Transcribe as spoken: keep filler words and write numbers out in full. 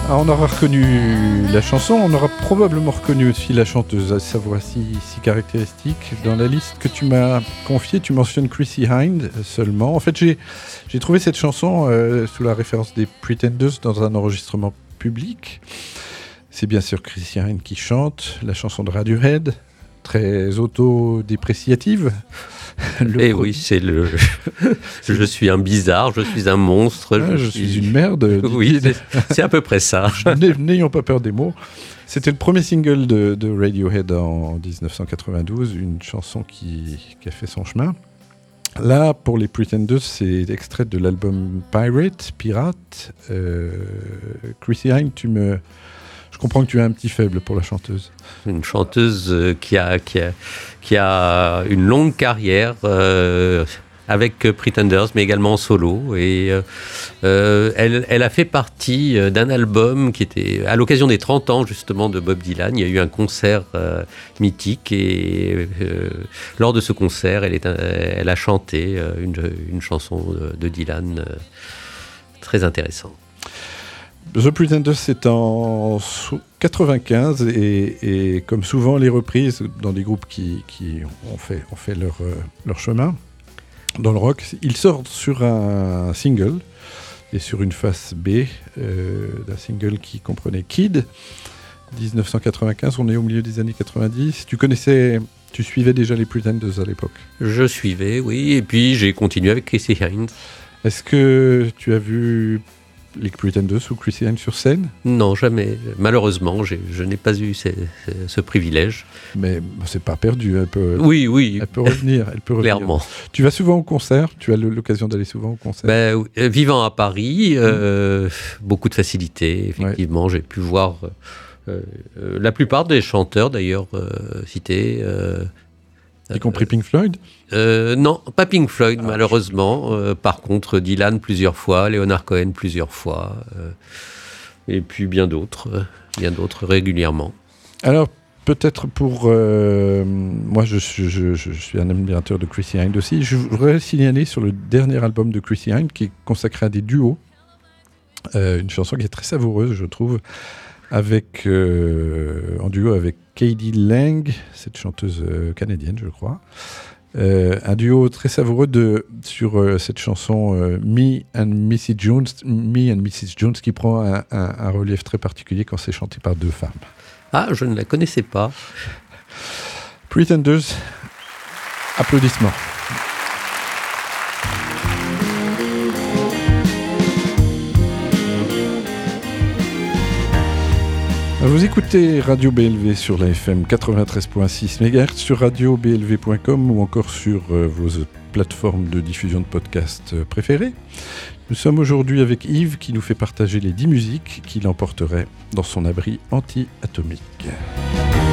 Ah, on aura reconnu la chanson, on aura probablement reconnu aussi la chanteuse, sa voix si, si caractéristique. Dans la liste que tu m'as confiée, tu mentionnes Chrissie Hynde seulement. En fait, j'ai, j'ai trouvé cette chanson euh, sous la référence des Pretenders dans un enregistrement public. C'est bien sûr Chrissie Hynde qui chante la chanson de Radiohead, très autodépréciative. Eh oui, c'est le. Je suis un bizarre, je suis un monstre. Ah, je, je suis... suis une merde. Oui, c'est, c'est à peu près ça. N'ayons pas peur des mots. C'était le premier single de, de Radiohead en dix-neuf cent quatre-vingt-douze, une chanson qui, qui a fait son chemin. Là, pour les Pretenders, c'est extrait de l'album Pirate, Pirate. Euh, Chrissie Hynde, tu me... Je comprends que tu as un petit faible pour la chanteuse. Une chanteuse qui a, qui a, qui a une longue carrière euh, avec Pretenders, mais également en solo. Et euh, elle, elle a fait partie d'un album qui était à l'occasion des trente ans justement de Bob Dylan. Il y a eu un concert euh, mythique et euh, lors de ce concert, elle, est, elle a chanté une, une chanson de, de Dylan euh, très intéressante. The Pretenders, c'est en quatre-vingt-quinze et, et comme souvent les reprises dans des groupes qui, qui ont fait, ont fait leur, euh, leur chemin dans le rock, ils sortent sur un single et sur une face B euh, d'un single qui comprenait Kid. dix-neuf cent quatre-vingt-quinze, on est au milieu des années quatre-vingt-dix. Tu connaissais, tu suivais déjà les Pretenders à l'époque? Je suivais, oui, et puis j'ai continué avec Chrissie Hynde. Est-ce que tu as vu les Pretenders ou Chrissie Hynde sur scène? Non, jamais. Malheureusement, j'ai, je n'ai pas eu ce, ce privilège. Mais c'est pas perdu. Elle peut, oui, oui. Elle peut revenir. Elle peut revenir. Clairement. Tu vas souvent au concert? Tu as l'occasion d'aller souvent au concert? Ben, vivant à Paris, euh, mmh. beaucoup de facilité. Effectivement, ouais. J'ai pu voir euh, euh, la plupart des chanteurs, d'ailleurs, euh, cités. Euh, y compris Pink Floyd? euh, Non, pas Pink Floyd, ah, je... malheureusement. Euh, par contre, Dylan plusieurs fois, Leonard Cohen plusieurs fois, euh, et puis bien d'autres, euh, bien d'autres régulièrement. Alors, peut-être pour... Euh, moi, je, je, je, je suis un admirateur de Chrissie Hynde aussi. Je voudrais signaler sur le dernier album de Chrissie Hynde, qui est consacré à des duos, euh, une chanson qui est très savoureuse, je trouve, avec, euh, en duo avec K.D. Lang, cette chanteuse euh, canadienne, je crois. Euh, un duo très savoureux de, sur euh, cette chanson euh, Me and Missus Jones, Me and Missus Jones, qui prend un, un, un relief très particulier quand c'est chanté par deux femmes. Ah, je ne la connaissais pas. Pretenders, applaudissements. Vous écoutez Radio B L V sur la F M quatre-vingt-treize virgule six mégahertz, sur radio b l v point com ou encore sur euh, vos plateformes de diffusion de podcasts euh, préférées. Nous sommes aujourd'hui avec Yves qui nous fait partager les dix musiques qu'il emporterait dans son abri anti-atomique.